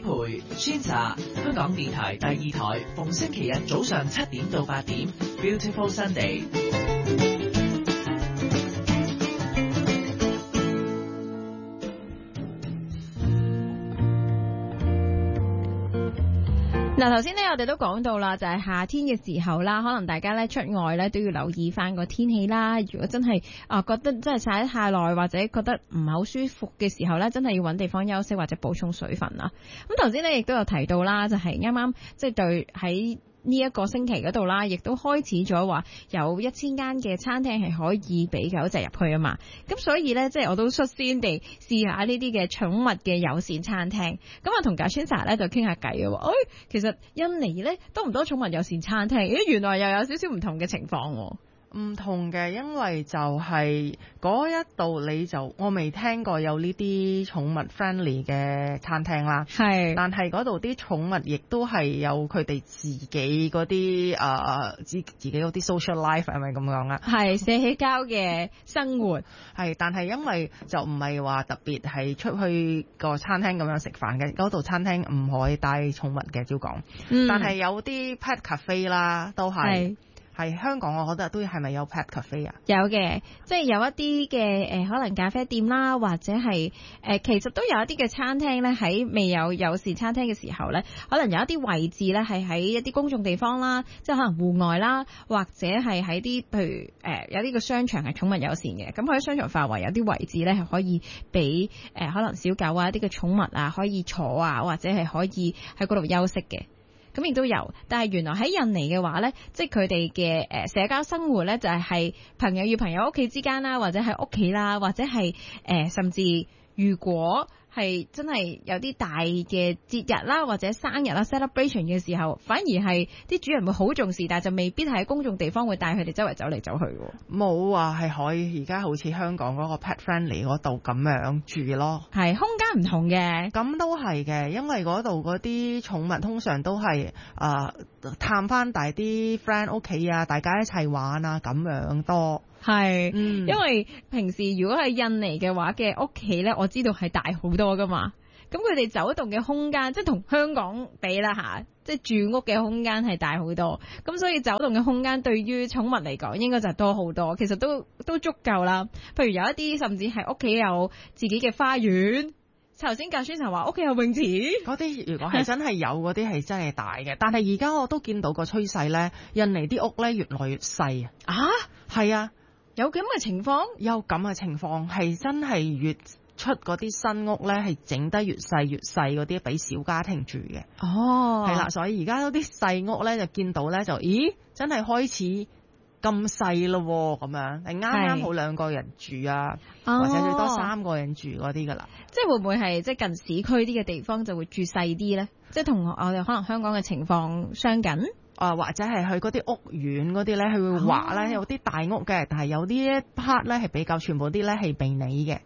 培宣茶，香港電台第2台，逢星期日早上7點到8點 Beautiful Sunday。 嗱，頭先咧我哋都講到啦，就係夏天嘅時候啦，可能大家咧出外咧都要留意翻個天氣啦。如果真係覺得真係曬得太耐，或者覺得唔係好舒服嘅時候咧，真係要揾地方休息或者補充水分啦。咁頭先咧亦都有提到啦，就係啱啱即係對喺呢一個星期嗰度啦，亦都開始咗話有1000間嘅餐廳係可以俾狗仔入去啊嘛。咁所以咧，即係我都率先地試下呢啲嘅寵物嘅友善餐廳。咁啊，同 Gashinsa 咧就傾下偈喎。其實印尼咧多唔多寵物友善餐廳？原來又有少少唔同嘅情況喎。 唔同嘅，因為就係嗰一度我未聽過有呢啲寵物 friendly 嘅餐廳啦。係，但係嗰度啲寵物亦都係有佢哋自己嗰啲自己嗰啲 social life 係咪咁講啊？係社交嘅生活。係，但係因為就唔係話特別係出去個餐廳咁樣食飯嘅，嗰度餐廳唔可以帶寵物嘅照講。但係有啲 pet cafe 啦，都係。係香港，我覺得都係咪有 pet cafe 啊？有嘅，即係有一啲嘅可能咖啡店啦，或者係其實都有一啲嘅餐廳咧，喺未有友善餐廳嘅時候咧，可能有一啲位置咧係喺一啲公眾地方啦，即係可能戶外啦，或者係喺啲譬如有啲個商場係寵物友善嘅，咁佢喺商場範圍有啲位置咧係可以俾可能小狗啊一啲嘅寵物啊可以坐啊，或者係可以喺嗰度休息嘅。咁亦都有，但係原來喺印尼嘅話咧，即係佢哋嘅社交生活咧，就係朋友與朋友屋企之間啦，或者係屋企啦，或者係甚至如果係真係有啲大嘅節日啦，或者生日啦 celebration 嘅時候，反而係啲主人會好重視，但係就未必係喺公眾地方會帶佢哋周圍走嚟走去喎。冇話係可以而家好似香港嗰個 pet friendly 嗰度咁樣住咯。係空間唔同嘅，咁都係嘅，因為嗰度嗰啲寵物通常都係探翻大啲 friend 屋企啊，大家一齊玩啊咁樣多。係，因為平時如果係印尼嘅話嘅屋企咧，我知道係大好多噶嘛。咁佢哋走動嘅空間，即係同香港比啦吓，即係住屋嘅空間係大好多。咁所以走動嘅空間對於寵物嚟講，應該就多好多。其實都足夠啦。譬如有一啲甚至係屋企有自己嘅花園。頭先教書就話屋企有泳池，嗰啲如果係真係有嗰啲係真係大嘅。但係而家我都見到個趨勢咧，印尼啲屋咧越來越細啊！係啊。有咁嘅情況？有咁嘅情況，係真係越出嗰啲新屋咧，係整得越細嗰啲俾小家庭住嘅。哦，係啦，所以而家嗰啲細屋咧就見到咧就，咦，真係開始咁細咯咁樣，係啱啱好2個人住啊，或者最多3個人住嗰啲噶啦。即係會唔會係即係近市區啲嘅地方就會住細啲咧？即係同我哋可能香港嘅情況相近。或者係去嗰啲屋苑嗰啲咧，佢會話咧有啲大屋嘅，但係有啲 part 咧係比較全部啲咧係迷你嘅。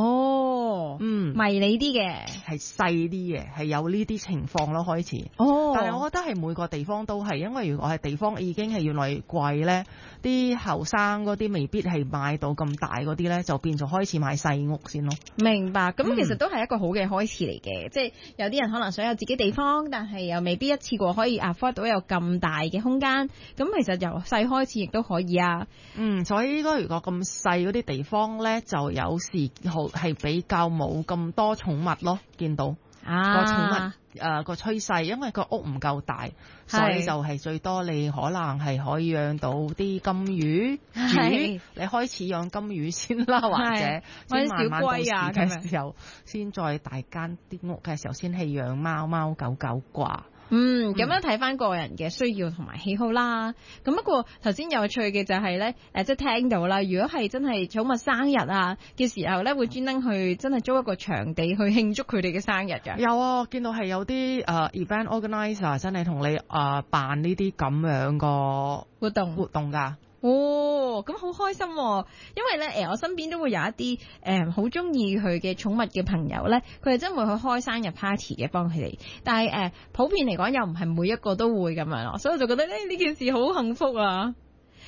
迷你啲嘅，係細啲嘅，係有呢啲情況咯開始。但係我覺得係每個地方都係，因為如果係地方已經係越來越貴咧，啲後生嗰啲未必係買到咁大嗰啲咧，就變咗開始買細屋先咯。明白，咁其實都係一個好嘅開始嚟嘅，即係有啲人可能想有自己地方，但係又未必一次過可以 afford 到有咁大嘅空間。咁其實由細開始亦都可以啊。所以應該如果咁細嗰啲地方咧，就有時係比較冇咁多寵物咯，見到個寵物個趨勢，因為個屋唔夠大，所以就係最多你可能係可以養到啲金魚煮，你開始養金魚先啦，或者先慢慢到時嘅時候，先再大間啲屋嘅時候，先係養貓狗啩。咁樣睇翻個人嘅需要同埋喜好啦。咁不過頭先有趣嘅就係咧，即係聽到啦，如果係真係寵物生日啊嘅時候咧，會專登去真係租一個場地去慶祝佢哋嘅生日㗎。有啊，見到係有啲event organizer 真係同你辦呢啲咁樣個活動㗎。咁好開心喎！因為咧我身邊都會有一啲好中意佢嘅寵物嘅朋友咧，佢哋真會去開生日 party 嘅幫佢哋。但係普遍嚟講又唔係每一個都會咁樣咯，所以我就覺得呢件事好幸福啊！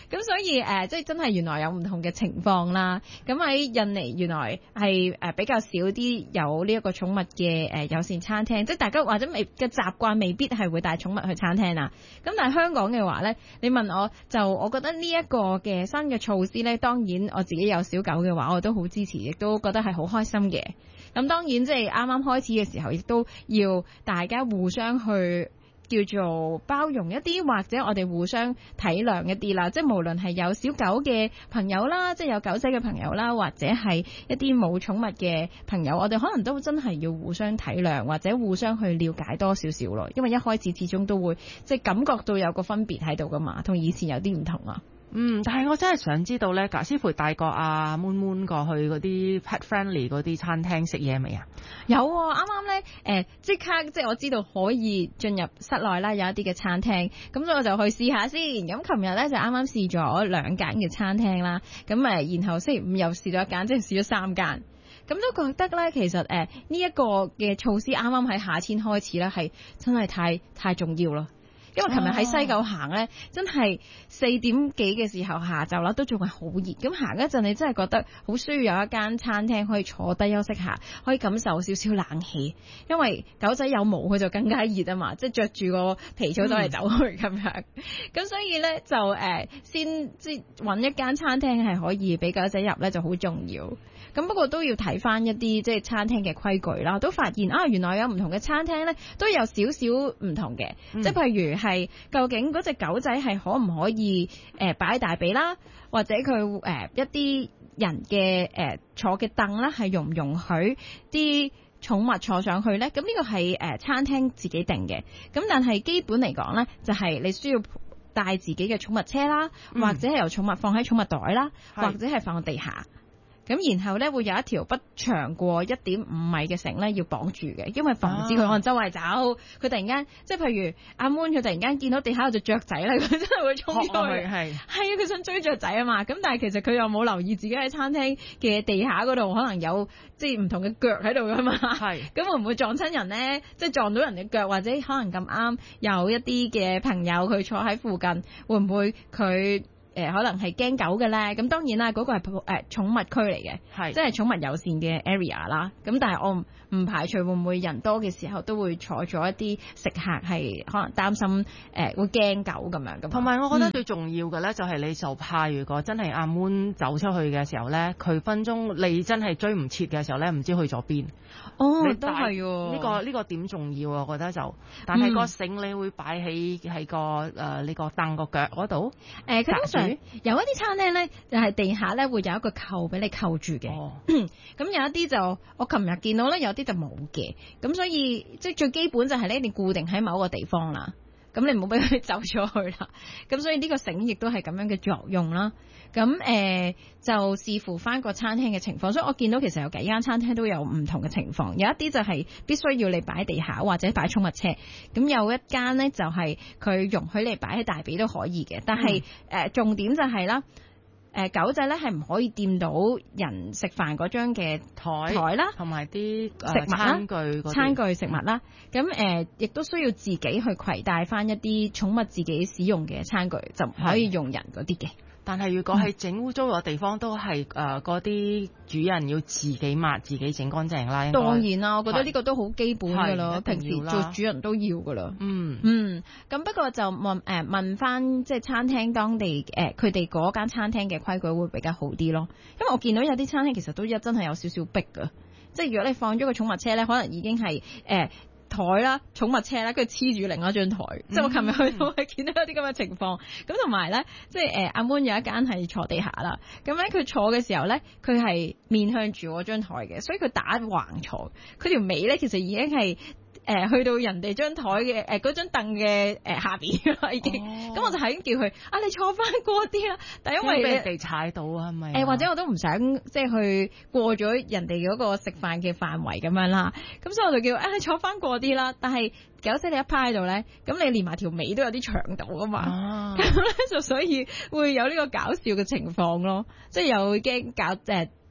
咁所以即係真係原來有唔同嘅情況啦。咁喺印尼原來係比較少啲有呢一個寵物嘅友善餐廳，即係大家或者嘅習慣未必係會帶寵物去餐廳啊。咁但係香港嘅話咧，你問我就我覺得呢一個嘅新嘅措施咧，當然我自己有小狗嘅話，我都好支持，亦都覺得係好開心嘅。咁當然即係啱啱開始嘅時候，亦都要大家互相去叫做包容一啲，或者我哋互相體諒一啲啦。即係無論係有小狗嘅朋友啦，即係有狗仔嘅朋友啦，或者係一啲冇寵物嘅朋友，我哋可能都真係要互相體諒，或者互相去了解多少少咯。因為一開始始終都會即係感覺到有個分別喺度噶嘛，同以前有啲唔同啊。 但係我真係想知道咧，賈師傅帶過阿 Moon 過去嗰啲 pet friendly 嗰啲餐廳食嘢未啊？ 有啱啱咧即刻即係我知道可以進入室內啦，有一啲嘅餐廳，咁所以我就去試下先。咁琴日咧就啱啱試咗2間嘅餐廳啦，咁然後星期5又試咗1間，即係試咗3間。咁都覺得咧，其實呢一個嘅措施啱啱喺夏天開始咧，係真係太重要咯。因為琴日喺西九行咧，真係4點幾嘅時候下晝啦，都仲係好熱。咁行一陣，你真係覺得好需要有一間餐廳可以坐低休息下，可以感受少少冷氣。因為狗仔有毛，佢就更加熱啊嘛，即係着住個皮草走嚟走去咁樣。咁所以咧就先即係揾一間餐廳係可以俾狗仔入咧，就好重要。咁不過都要睇翻一啲即係餐廳嘅規矩啦，都發現原來有唔同嘅餐廳咧都有少少唔同嘅，即係譬如係究竟嗰隻狗仔係可唔可以擺喺大髀啦，或者佢一啲人嘅坐嘅凳啦係容唔容許啲寵物坐上去咧？咁呢個係餐廳自己定嘅，咁但係基本嚟講咧就係你需要帶自己嘅寵物車啦，或者係由寵物放喺寵物袋啦，或者係放喺地下。咁然後咧會有一條不長過1.5米嘅繩咧要綁住嘅，因為防止佢可能周圍走，佢突然間即係譬如阿 Moon 佢突然間見到地下有隻雀仔咧，佢真係會衝出去，係啊，佢想追雀仔啊嘛。咁但係其實佢又冇留意自己喺餐廳嘅地下嗰度可能有即係唔同嘅腳喺度噶嘛，咁會唔會撞親人咧？即係撞到人嘅腳，或者可能咁啱有一啲嘅朋友佢坐喺附近，會唔會佢可能係驚狗嘅咧？咁當然啦，嗰個係寵物區嚟嘅，即係寵物友善嘅 area 啦。咁但係我唔排除會唔會人多嘅時候都會坐咗一啲食客係可能擔心會驚狗咁樣。同埋我覺得最重要嘅咧就係你就怕如果真係阿 Moon 走出去嘅時候咧，佢分鐘你真係追唔切嘅時候咧，唔知去咗邊。 你都係喎， 呢個點重要啊？我覺得就，但係個繩你會擺喺個呢個凳個腳嗰度。 佢通常有一啲餐廳咧，就係地下咧會有一個扣俾你扣住嘅。咁有一啲就我琴日見到咧，有啲就冇嘅。咁所以即係最基本就係你一定固定喺某個地方啦。咁你唔好俾佢走咗去啦。咁所以呢個繩亦都係咁樣嘅作用啦。咁就視乎翻個餐廳嘅情況，所以我見到其實有幾間餐廳都有唔同嘅情況，有一啲就係必須要你擺喺地下或者擺寵物車，咁有一間呢，就係佢容許你擺喺大髀都可以嘅，但係重點就係啦，狗仔咧係唔可以掂到人食飯嗰張嘅台啦， 同埋啲食物餐具食物啦，咁亦都需要自己去攜帶翻一啲寵物自己使用嘅餐具，就唔可以用人嗰啲嘅。 但係如果係整污糟嘅地方，都係嗰啲主人要自己抹、自己整乾淨啦。 當然啦，我覺得呢個都好基本㗎啦，平時做主人都要㗎啦。咁不過就問翻即係餐廳當地佢哋嗰間餐廳嘅規矩會比較好啲咯。因為我見到有啲餐廳其實都真係有少少逼㗎，即係如果你放咗個寵物車咧，可能已經係台啦、寵物車啦，跟住黐住另一張台。即係我琴日去到係見到有啲咁嘅情況。咁同埋咧，即係阿 Moon 有一間係坐地下啦。咁咧佢坐嘅時候咧，佢係面向住我張台嘅，所以佢打橫坐。佢條尾咧其實已經係去到人哋張台嘅嗰張凳嘅下邊啦已經。咁我就係咁叫佢你坐翻過啲啦。但因為俾人哋踩到啊，係咪？ 或者我都唔想即係去過咗人哋嗰個食飯嘅範圍咁樣啦。咁所以我就叫你坐翻過啲啦。但係狗仔你一趴喺度咧，咁你連埋條尾都有啲長度噶嘛。咁咧就所以會有呢個搞笑嘅情況咯。即係又驚搞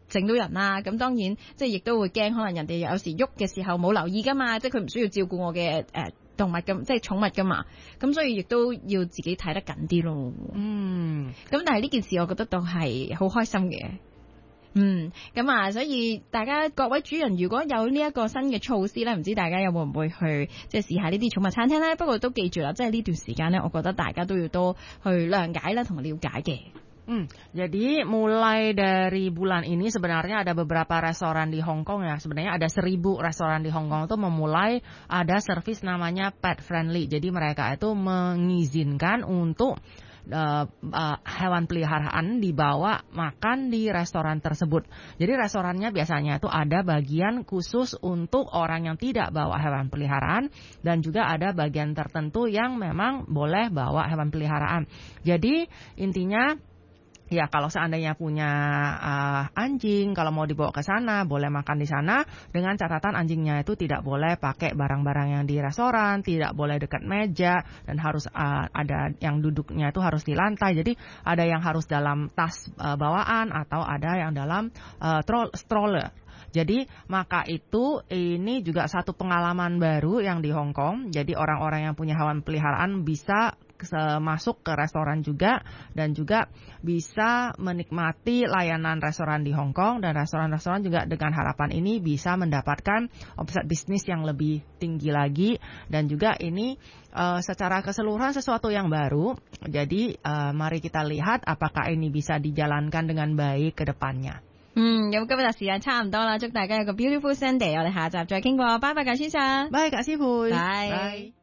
整到人啦。咁當然即係亦都會驚，可能人哋有時喐嘅時候冇留意噶嘛，即係佢唔需要照顧我嘅動物咁，即係寵物噶嘛。咁所以亦都要自己睇得緊啲咯。咁但係呢件事我覺得都係好開心嘅。咁啊，所以大家各位主人如果有呢一個新嘅措施咧，唔知大家有冇唔會去即係試下呢啲寵物餐廳咧？不過都記住啦，即係呢段時間咧，我覺得大家都要多去諒解啦同了解嘅。 Jadi mulai dari bulan ini sebenarnya ada beberapa restoran di Hong Kong ya. Sebenarnya ada 1.000 restoran di Hong Kong itu memulai ada service namanya pet friendly. Jadi mereka itu mengizinkan untuk hewan peliharaan dibawa makan di restoran tersebut. Jadi restorannya biasanya itu ada bagian khusus untuk orang yang tidak bawa hewan peliharaan dan juga ada bagian tertentu yang memang boleh bawa hewan peliharaan. Jadi intinya ya kalau seandainya punya anjing, kalau mau dibawa ke sana, boleh makan di sana dengan catatan anjingnya itu tidak boleh pakai barang-barang yang di restoran, tidak boleh dekat meja dan harus ada yang duduknya itu harus di lantai. Jadi ada yang harus dalam tas bawaan atau ada yang dalam stroller. Jadi maka itu ini juga satu pengalaman baru yang di Hong Kong. Jadi orang-orang yang punya hewan peliharaan bisa masuk ke restoran juga dan juga bisa menikmati layanan restoran di Hong Kong dan restoran-restoran juga dengan harapan ini bisa mendapatkan omset bisnis yang lebih tinggi lagi dan juga ini secara keseluruhan sesuatu yang baru. Jadi mari kita lihat apakah ini bisa dijalankan dengan baik ke depannya. 咁今日時間差唔多啦，祝大家有個 beautiful Sunday， 我哋下集再傾過，拜拜，賈先生， 拜，賈師傅， 拜。